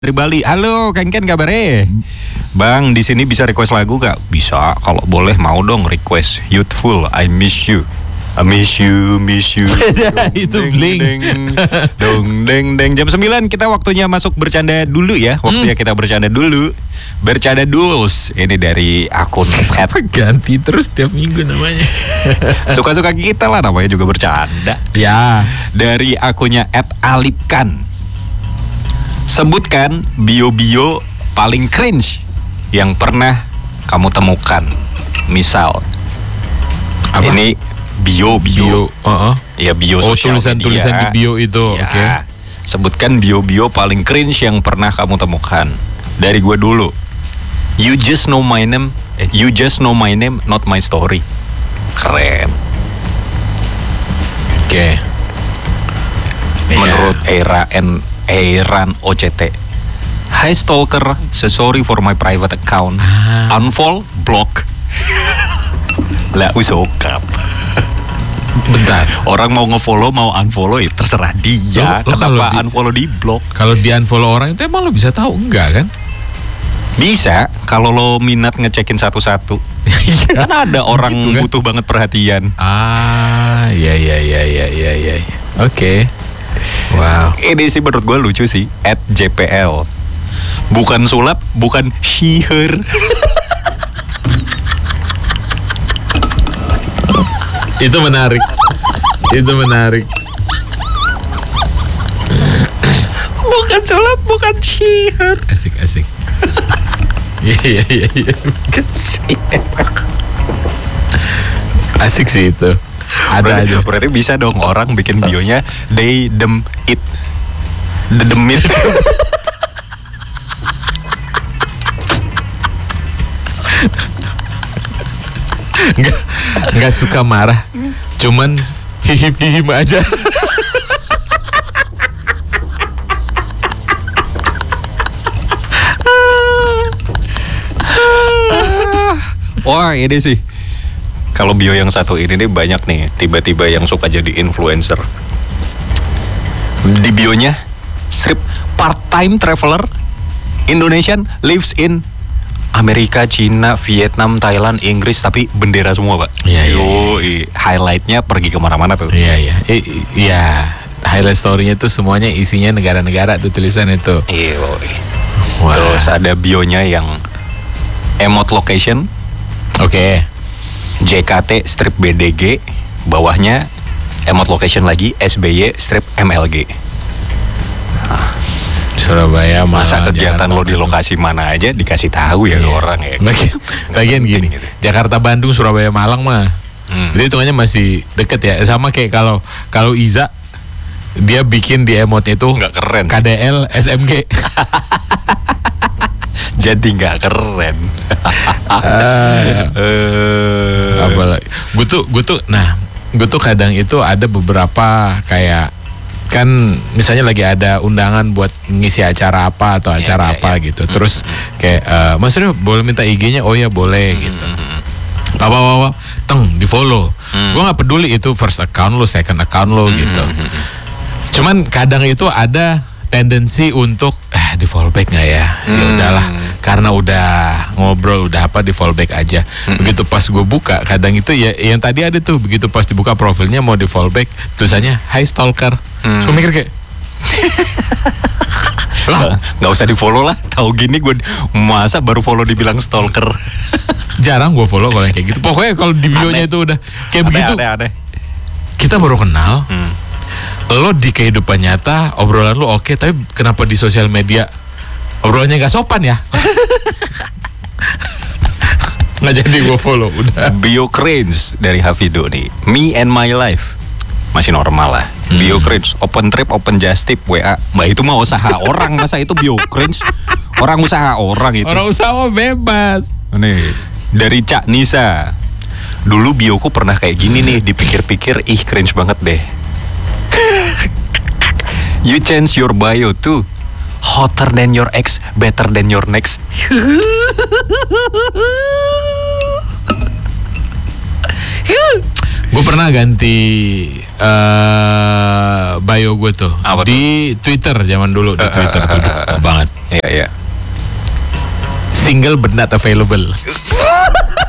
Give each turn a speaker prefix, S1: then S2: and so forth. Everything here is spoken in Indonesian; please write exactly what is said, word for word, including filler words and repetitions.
S1: Dari Bali. Halo, Kang Ken kabarnya? Bang, di sini bisa request lagu gak? Bisa, kalau boleh mau dong request Youthful, I Miss You. I miss you, miss you.
S2: Itu
S1: deng,
S2: Blink.
S1: deng, dong, deng, deng. Jam sembilan kita waktunya masuk bercanda dulu ya. Waktunya kita bercanda dulu. Bercanda Duels. Ini dari akun at
S2: Ganti terus tiap minggu namanya.
S1: suka-suka kita lah, namanya juga bercanda.
S2: Ya.
S1: Dari akunnya at Alipkan. Sebutkan bio-bio paling cringe yang pernah kamu temukan. Misal,
S2: Apa?
S1: ini bio-bio.
S2: Bio. Uh-uh.
S1: Ya bio
S2: Oh,
S1: sosial
S2: tulisan-tulisan di
S1: media.
S2: bio itu.
S1: Ya.
S2: Oke.
S1: Sebutkan bio-bio paling cringe yang pernah kamu temukan. Dari gue dulu. You just know my name. eh, You just know my name, not my story. Keren.
S2: Oke.
S1: Menurut Era and Eran O C T. Hi stalker, so sorry for my private account.
S2: Ah.
S1: Unfollow, block. Lah usokap.
S2: Bentar.
S1: Orang mau ngefollow mau unfollow ya terserah dia.
S2: Lo- lo kalau
S1: Kenapa
S2: di-
S1: unfollow di block?
S2: Kalau di unfollow orang itu emang lo bisa tahu enggak kan?
S1: Bisa kalau lo minat ngecekin satu-satu. Kan ada orang
S2: Gitu kan?
S1: butuh banget perhatian.
S2: Ah, ya ya ya ya ya ya. Oke. Wow.
S1: Ini sih menurut gue lucu sih. At J P L. Bukan sulap, bukan she her.
S2: Itu menarik. Itu menarik.
S1: Bukan sulap, bukan she her.
S2: Asik asik. Iya iya iya iya.
S1: Bukan she her.
S2: Asik sih itu. Ada
S1: berarti,
S2: aja.
S1: berarti bisa dong orang bikin bionya they dem it. Dedemit.
S2: Nggak nggak suka marah. Cuman hihim hihim aja.
S1: Wah ini sih. Kalau bio yang satu ini nih banyak nih. Tiba-tiba yang suka jadi influencer. Di bionya strip part-time traveler Indonesian lives in Amerika, Cina, Vietnam, Thailand, Inggris, tapi bendera semua pak.
S2: Iya, iya,
S1: Yoi. Highlightnya pergi kemana-mana tuh.
S2: Iya iya. I- i- Iya. Highlight story-nya tuh semuanya isinya negara-negara tuh tulisan itu.
S1: Iya. yoi.
S2: Wah.
S1: Terus ada bionya yang emote location
S2: Oke.
S1: J K T strip B D G, bawahnya emote location lagi S B Y strip M L G.
S2: Surabaya,
S1: Masa
S2: Malang,
S1: kegiatan
S2: Jakarta,
S1: lo di
S2: Bandung.
S1: lokasi mana aja dikasih tahu ya ke
S2: Iya.
S1: orang ya.
S2: Bagian, bagian gini,
S1: Gitu.
S2: Jakarta, Bandung, Surabaya, Malang mah,
S1: Hmm.
S2: itu hitungannya masih deket ya. Sama kayak kalau kalau Iza dia bikin di emotnya itu
S1: Nggak keren.
S2: K D L S M G.
S1: Jadi nggak keren.
S2: Ah,
S1: Eh,
S2: apalagi, gue tuh gue tuh, nah, gue tuh kadang itu ada beberapa kayak kan misalnya lagi ada undangan buat ngisi acara apa atau
S1: Iya,
S2: acara
S1: iya,
S2: apa
S1: iya.
S2: gitu, terus kayak eh, Mas Rio boleh minta I G-nya? Oh ya boleh gitu. Apa apa apa, teng di follow.
S1: Hmm.
S2: Gue nggak peduli itu first account lo, second account lo gitu. Cuman kadang itu ada tendensi untuk eh di follow back nggak ya? Ya
S1: Hmm.
S2: udahlah, karena udah ngobrol udah apa di follow back aja. Begitu pas gue buka, kadang itu ya yang tadi ada tuh, begitu pas dibuka profilnya mau di follow back, tulisannya Hi stalker.
S1: Hmm.
S2: So mikir kayak lah,
S1: nggak usah di follow lah. Tahu gini gue masa baru follow dibilang stalker.
S2: jarang gue follow kalau yang kayak gitu. Pokoknya kalau di bionya
S1: Aneh.
S2: itu udah kayak
S1: Aneh,
S2: begitu.
S1: aneh, aneh.
S2: Kita baru kenal.
S1: Hmm.
S2: Lo di kehidupan nyata obrolan lo oke, tapi kenapa di sosial media obrolannya nggak sopan ya? Nggak jadi gue follow udah.
S1: Bio cringe dari Hafido nih. Me and my life masih normal lah. Bio cringe, open trip, open just tip, W A. Mbak itu mah usaha orang, masa itu bio cringe? Orang usaha orang itu.
S2: Orang usaha mah bebas.
S1: Nih dari Cak Nisa. Dulu bioku pernah kayak gini nih, dipikir-pikir ih cringe banget deh. You change your bio too. Hotter than your ex, better than your next.
S2: Gue pernah ganti uh, bio gue tuh
S1: Apa
S2: di Twitter zaman dulu, di Twitter tuh dulu banget.
S1: Iya
S2: single but not available.